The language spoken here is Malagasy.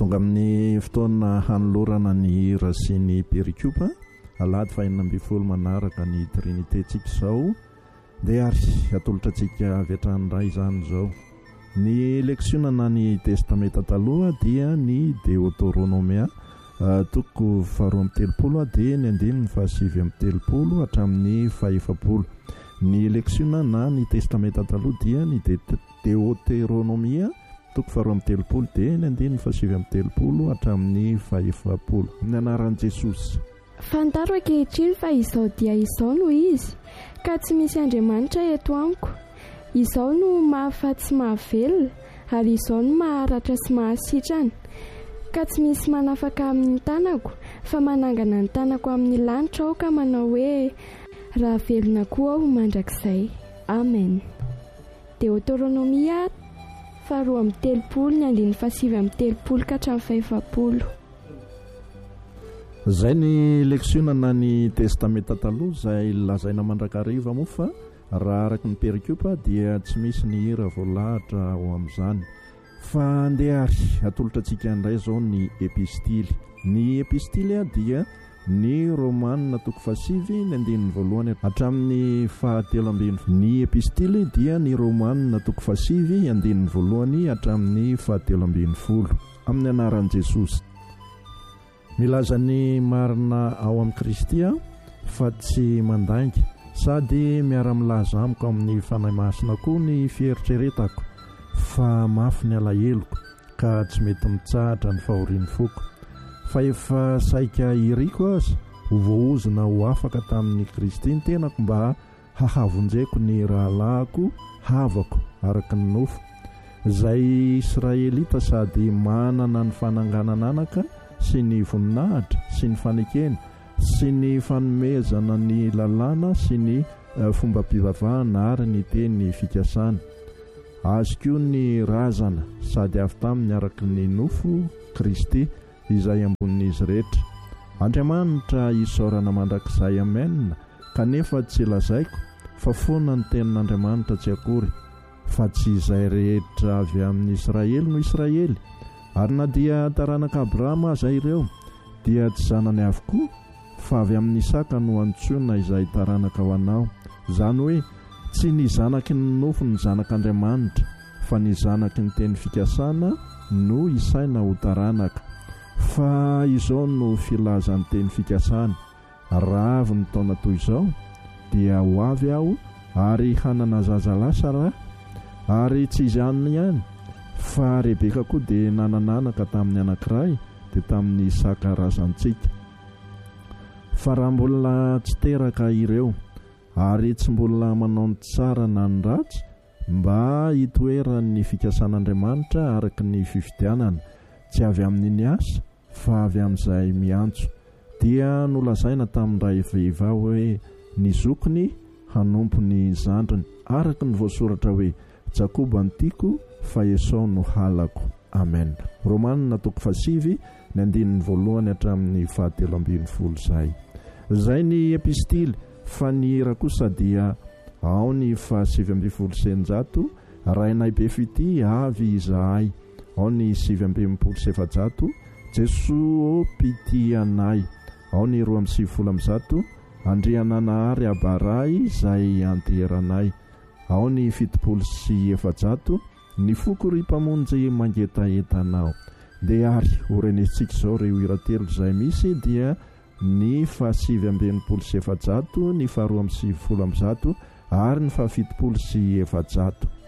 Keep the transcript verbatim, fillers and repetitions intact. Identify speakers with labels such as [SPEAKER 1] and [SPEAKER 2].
[SPEAKER 1] tonga amin'ny fotoana hanolorana ny hira sy ny pericoupe alady fahinana amby folo manaraka ny trinité tsika izao dia ary atolotra antsika vetran'iray izany izao. Ny leksionana ny testamenta taloha dia ny Deutéronomia toko faharoa amby telopolo dia ny andininy fahasivy amby telopolo hatramin'ny fahaefapolo. Ny leksionana ny testamenta taloha dia ny Deutéronomia toko faharoa amby telopolo dia ny andininy fahasivy amby telopolo hatramin'ny fahaefapolo. Ny anaran'i Jesosy.
[SPEAKER 2] Fantaro ankehitriny fa izao dia izao no izy, ka tsy misy Andriamanitra eto amiko. Izao no mahafaty sy mahavelona, ary izao no maharatra sy mahasitrana. Ka tsy misy manafaka amin'ny tanako, fa manangana ny tanako amin'ny lanitra aho ka manao hoe raha velona koa aho mandrakizay. Amen. Deutéronomia faharoa amby telopolo ny andininy fahasivy amby telopolo ka hatramin'ny fahaefapolo.
[SPEAKER 1] Zay ny leksionana ny testamenta taloha izay lazaina mandrakariva moa fa raha araka ny pericoupe dia tsy misy ny hira voalahatra ao amin'izany. Fa andeha ary atolotra antsika indray izao ny epistily. Ny epistily dia ny romanina toko fahasivy ny andininy voalohany hatramin'ny fahatelo ambiny. Ny epistily dia ny romanina toko fahasivy andininy voalohany hatramin'ny fahatelo ambiny folo. Amin'ny anaran'i Jesosy. Milaza ny marina ao amin'ny Kristy fa tsy mandainga sady miara-milaza amiko amin'ny fanahy masina koa ny fieritreretako fa mafy ny alahelo ka tsy mety mitsahatra ny fahorian'ny foko. Fa efa saika iriko aza ho voaozina ho afaka tamin'ny Kristy ny tenako mba hahavonjeko ny rahalahako havako araka ny nofo. Izay Israelita sady manana ny fananganana anaka sy ny voninahitra sy ny fanekena sy ny fanomezana ny lalàna sy ny fomba-pivavahana ary ny teny fikasana. Azo koa ny razana sady avy taminy araka ny nofo Kristy izay ambonin'izy rehetra. Andriamanitra isaorana mandrakizay amen. Kanefa tsy lazaiko fa foana ny tenin'Andriamanitra tsy akory, fa tsy izay rehetra avy amin'ny Israely no Israely. Ary na dia taranaka Abrahama aza ireo dia tsy zanany avokoa, fa avy amin'ny Isaka no antsoina izay taranaka ho anao. Izany hoe tsy ny zanaky ny nofo ny zanak'Andriamanitra, fa ny zanaky ny teny fikasana no isaina ho taranaka. Fa izao no filazan'ny teny fikasana. Raha avy ny taona toy izao dia ho avy aho ary hanana zaza Lasara, ary tsy izany ihany fa Rebeka koa dia nanananaka tamin'ny anankiray dia tamin'ny Isaka razantsika. Fa raha mbola tsy teraka ireo ary tsy mbola manao ny tsara na ny ratsy mba hitoeran'ny fikasan'Andriamanitra araka ny fifidianana, tsy avy amin'ny asa fa avy amin'izay miantso, dia nolazaina tamin'ny ray vehivavy hoe ny zokiny hanompo ny zandriny araka ny voasoratra hoe Jakoba ny tiako fa Esau no halako. Amen. Romanina toko fahasivy ny andininy voalohany hatramin'ny fahatelo ambiny folo zay. Zay ny epistily. Fa ny hira kosa dia ao ny fahasivy ambiny folo senjato rainay be fity avy izahay, ao ny sivy ambiny folo sefajato Jesoa pity anay, ao ny roa amby sivifolo amby zato andriananahary abaray zay anteranay, ao ny fitopolo sy efajato ny foko ry mpamonjy mangetaentanao. Dia ary orenesintsika izao ireo hira telo izay misy dia ny fahasivy ambiny folo sy efajato, ny faharoa amby sivifolo amby zato ary ny fahafitopolo sy efajato.